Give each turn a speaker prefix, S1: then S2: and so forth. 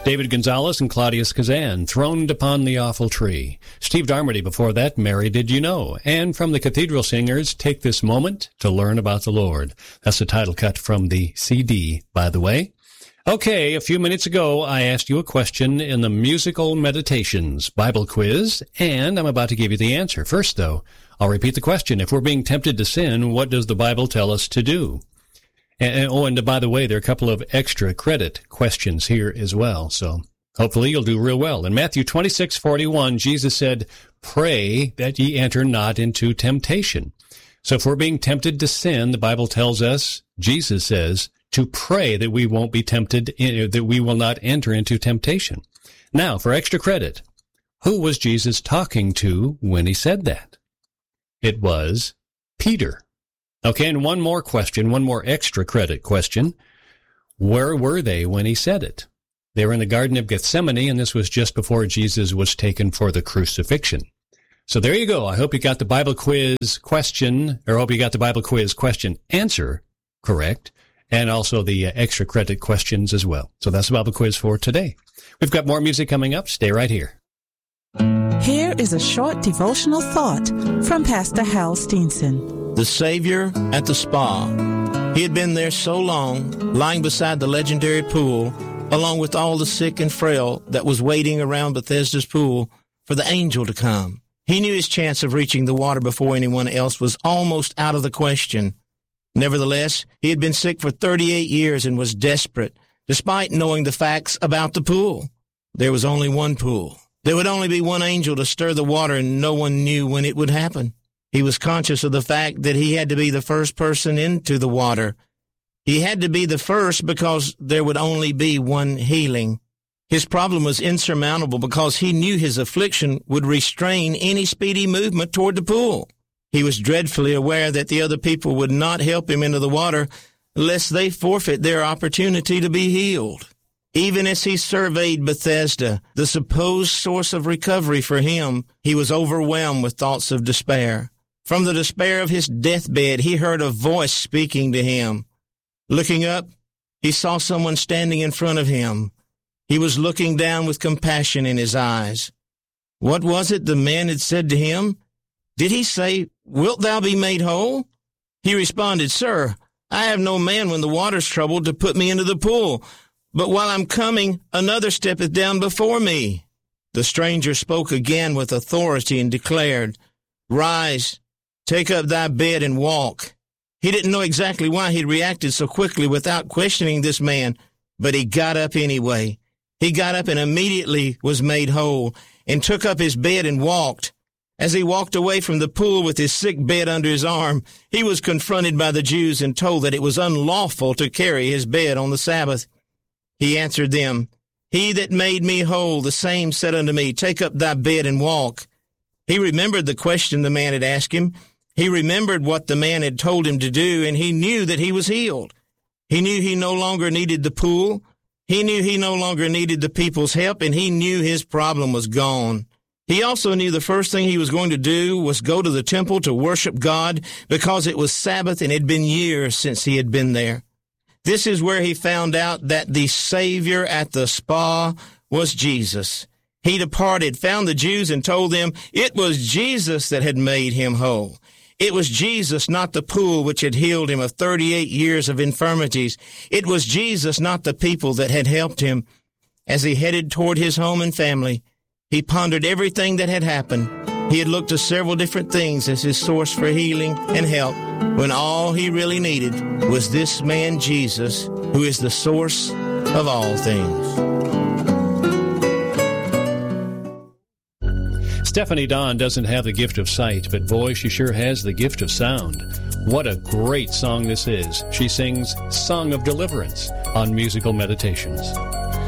S1: David Gonzalez and Claudius Kazan, Throned Upon the Awful Tree. Steve Darmody before that, Mary Did You Know? And from the Cathedral Singers, Take This Moment to Learn About the Lord. That's the title cut from the CD, by the way. Okay, a few minutes ago, I asked you a question in the Musical Meditations Bible quiz, and I'm about to give you the answer. First, though, I'll repeat the question. If we're being tempted to sin, what does the Bible tell us to do? And by the way, there are a couple of extra credit questions here as well, so hopefully you'll do real well. In Matthew 26:41, Jesus said, "Pray that ye enter not into temptation." So if we're being tempted to sin, the Bible tells us, Jesus says, to pray that we won't be tempted, that we will not enter into temptation. Now, for extra credit, who was Jesus talking to when he said that? It was Peter. Okay, and one more question, one more extra credit question. Where were they when he said it? They were in the Garden of Gethsemane, and this was just before Jesus was taken for the crucifixion. So there you go. I hope you got the Bible quiz question, or I hope you got the Bible quiz question answer correct, and also the extra credit questions as well. So that's the Bible quiz for today. We've got more music coming up. Stay right here.
S2: Here is a short devotional thought from Pastor Hal Steenson.
S3: The Savior at the spa. He had been there so long, lying beside the legendary pool, along with all the sick and frail that was waiting around Bethesda's pool for the angel to come. He knew his chance of reaching the water before anyone else was almost out of the question. Nevertheless, he had been sick for 38 years and was desperate, despite knowing the facts about the pool. There was only one pool. There would only be one angel to stir the water, and no one knew when it would happen. He was conscious of the fact that he had to be the first person into the water. He had to be the first because there would only be one healing. His problem was insurmountable because he knew his affliction would restrain any speedy movement toward the pool. He was dreadfully aware that the other people would not help him into the water lest they forfeit their opportunity to be healed. Even as he surveyed Bethesda, the supposed source of recovery for him, he was overwhelmed with thoughts of despair. From the despair of his deathbed, he heard a voice speaking to him. Looking up, he saw someone standing in front of him. He was looking down with compassion in his eyes. What was it the man had said to him? Did he say, "Wilt thou be made whole?" He responded, "Sir, I have no man when the water's troubled to put me into the pool, but while I'm coming, another steppeth down before me." The stranger spoke again with authority and declared, "Rise, take up thy bed and walk." He didn't know exactly why he reacted so quickly without questioning this man, but he got up anyway. He got up and immediately was made whole and took up his bed and walked. As he walked away from the pool with his sick bed under his arm, he was confronted by the Jews and told that it was unlawful to carry his bed on the Sabbath. He answered them, "He that made me whole, the same said unto me, Take up thy bed and walk." He remembered the question the man had asked him. He remembered what the man had told him to do, and he knew that he was healed. He knew he no longer needed the pool. He knew he no longer needed the people's help, and he knew his problem was gone. He also knew the first thing he was going to do was go to the temple to worship God because it was Sabbath and it had been years since he had been there. This is where he found out that the Savior at the spa was Jesus. He departed, found the Jews, and told them it was Jesus that had made him whole. It was Jesus, not the pool, which had healed him of 38 years of infirmities. It was Jesus, not the people, that had helped him. As he headed toward his home and family, he pondered everything that had happened. He had looked to several different things as his source for healing and help, when all he really needed was this man Jesus, who is the source of all things.
S1: Stephanie Don doesn't have the gift of sight, but boy, she sure has the gift of sound. What a great song this is. She sings Song of Deliverance on Musical Meditations.